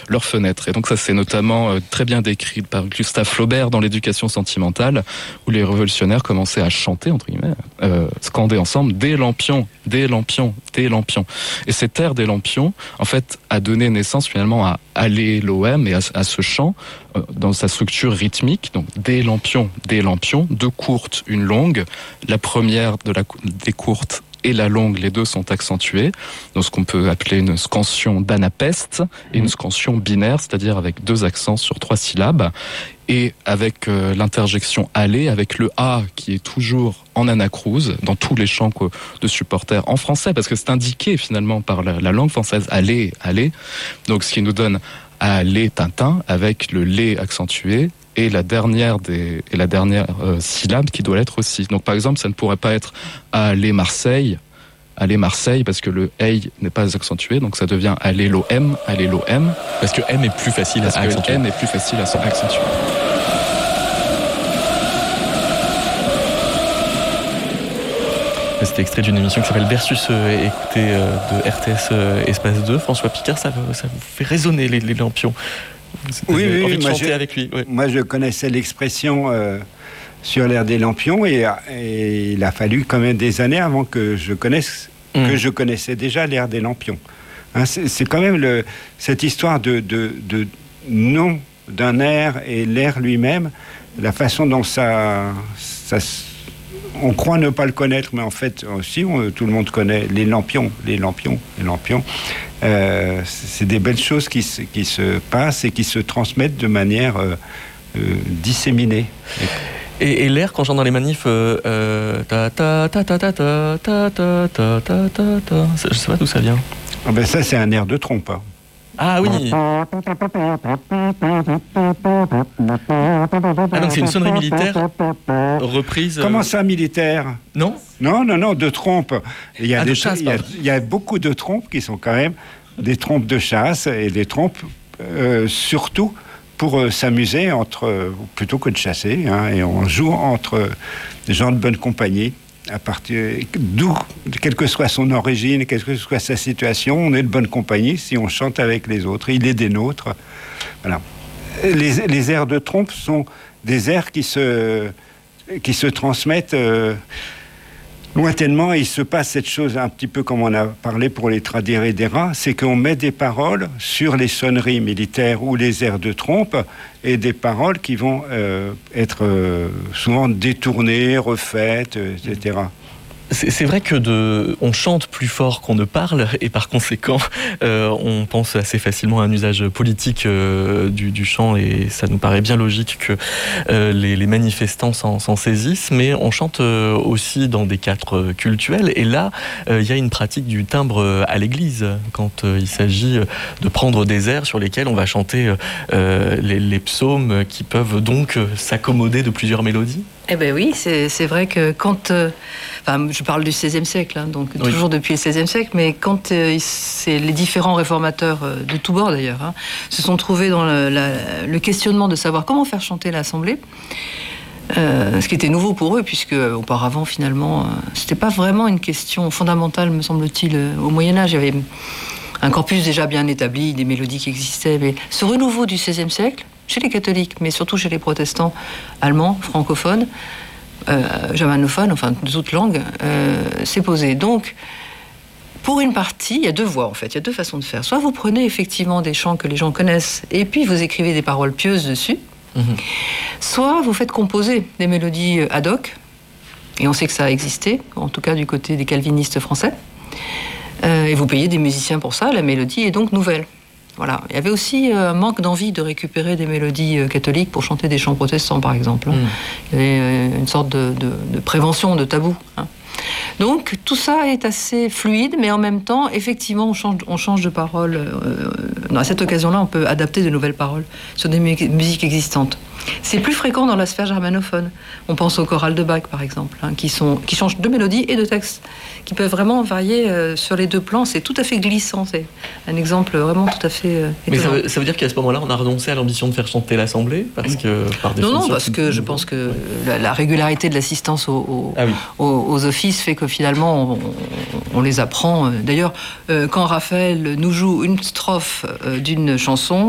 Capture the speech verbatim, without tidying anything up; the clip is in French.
leurs fenêtres. Et donc ça, c'est notamment euh, très bien décrit par Gustave Flaubert dans l'Éducation sentimentale, où les révolutionnaires commençaient à chanter, entre guillemets, euh, scander ensemble « des lampions, des lampions, des lampions ». Et cet air des lampions, en fait, a donné naissance finalement à Allez l'O M et à, à ce chant euh, dans sa structure rythmique. Donc des lampions, des lampions, deux courtes, une longue. La première de la, des courtes et la longue, les deux sont accentués, dans ce qu'on peut appeler une scansion d'anapeste et une scansion binaire, c'est-à-dire avec deux accents sur trois syllabes, et avec euh, l'interjection aller, avec le A qui est toujours en anacrouse dans tous les chants de supporters en français, parce que c'est indiqué finalement par la, la langue française, aller, aller, donc ce qui nous donne aller Tintin avec le lait accentué, et la dernière des et la dernière euh, syllabe qui doit l'être aussi. Donc par exemple, ça ne pourrait pas être aller Marseille, aller Marseille parce que le hey n'est pas accentué, donc ça devient aller l'O M, aller l'O M parce que M est plus facile parce à que accentuer. M est plus facile à accentuer. C'était extrait d'une émission qui s'appelle Versus euh, écoutée euh, de R T S euh, Espace deux. François Picard, ça, ça vous fait résonner les, les lampions. Vous oui, oui, envie de moi chanter je, avec lui. Oui. Moi, je connaissais l'expression euh, sur l'air des lampions et, et il a fallu quand même des années avant que je connaisse, mmh. que je connaissais déjà l'air des lampions. Hein, c'est, c'est quand même le, cette histoire de, de, de nom d'un air et l'air lui-même, la façon dont ça, ça on croit ne pas le connaître, mais en fait aussi on, tout le monde connaît les lampions, les lampions, les lampions. Euh, c'est des belles choses qui se, qui se passent et qui se transmettent de manière euh, euh, disséminée. Et, et l'air, quand j'entends dans les manifs, euh, ta ta ta ta ta ta ta ta ta ta ta, je sais pas d'où ça vient. Ah ben ça c'est un air de trompe. Hein. Ah oui. Ah donc c'est une sonnerie militaire reprise. Euh... Comment ça militaire ? Non. Non non non de trompe. Il y a ah, des de chasse, il y a, il y a beaucoup de trompes qui sont quand même des trompes de chasse et des trompes euh, surtout pour euh, s'amuser entre euh, plutôt que de chasser. Hein, et on joue entre des gens de bonne compagnie. À partir d'où, quelle que soit son origine, quelle que soit sa situation, on est de bonne compagnie si on chante avec les autres. Il est des nôtres. Voilà. Les, les airs de trompe sont des airs qui se, qui se transmettent euh, lointainement. Et il se passe cette chose un petit peu comme on a parlé pour les Tradéridera, c'est qu'on met des paroles sur les sonneries militaires ou les airs de trompe et des paroles qui vont euh, être euh, souvent détournées, refaites, et cetera. C'est, c'est vrai que de, on chante plus fort qu'on ne parle et par conséquent, euh, on pense assez facilement à un usage politique euh, du, du chant et ça nous paraît bien logique que euh, les, les manifestants s'en, s'en saisissent. Mais on chante euh, aussi dans des cadres cultuels et là, il euh, y a une pratique du timbre à l'église quand euh, il s'agit de prendre des airs sur lesquels on va chanter euh, les, les psaumes qui peuvent donc s'accommoder de plusieurs mélodies. Eh bien oui, c'est, c'est vrai que quand... Euh, enfin, je parle du seizième siècle, hein, donc oui. toujours depuis le seizième siècle, mais quand euh, c'est les différents réformateurs, euh, de tous bords d'ailleurs, hein, se sont trouvés dans le, la, le questionnement de savoir comment faire chanter l'Assemblée, euh, ce qui était nouveau pour eux, puisque euh, auparavant, finalement, euh, c'était pas vraiment une question fondamentale, me semble-t-il, euh, au Moyen-Âge. Il y avait un corpus déjà bien établi, des mélodies qui existaient, mais ce renouveau du seizième siècle, chez les catholiques, mais surtout chez les protestants allemands, francophones, euh, germanophones, enfin de toutes langues, euh, s'est posé. Donc, pour une partie, il y a deux voies en fait, il y a deux façons de faire. Soit vous prenez effectivement des chants que les gens connaissent et puis vous écrivez des paroles pieuses dessus, mmh. soit vous faites composer des mélodies ad hoc, et on sait que ça a existé, en tout cas du côté des calvinistes français, euh, et vous payez des musiciens pour ça, la mélodie est donc nouvelle. Voilà. Il y avait aussi un manque d'envie de récupérer des mélodies catholiques pour chanter des chants protestants, par exemple. Mmh. Il y avait une sorte de, de, de prévention, de tabou. Hein. Donc, tout ça est assez fluide, mais en même temps, effectivement, on change, on change de parole. Euh, à cette occasion-là, on peut adapter de nouvelles paroles sur des mu- musiques existantes. C'est plus fréquent dans la sphère germanophone. On pense au choral de Bach, par exemple, hein, qui, sont, qui changent de mélodie et de texte, qui peuvent vraiment varier euh, sur les deux plans. C'est tout à fait glissant. C'est un exemple vraiment tout à fait euh, Mais ça veut, ça veut dire qu'à ce moment-là, on a renoncé à l'ambition de faire chanter l'Assemblée parce que, par définition... Non, non, parce que je pense que la, la régularité de l'assistance aux, aux, ah oui. aux, aux offices fait que finalement, on, on les apprend. D'ailleurs, euh, quand Raphaël nous joue une strophe euh, d'une chanson,